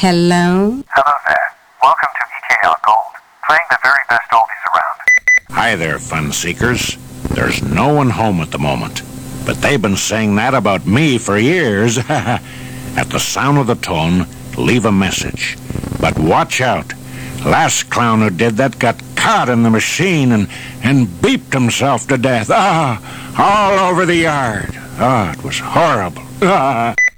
Hello? Hello there. Welcome to EKL Gold, playing the very best oldies around. Hi there, fun seekers. There's no one home at the moment, but they've been saying that about me for years. At the sound of the tone, leave a message. But watch out. Last clown who did that got caught in the machine and beeped himself to death. All over the yard. It was horrible.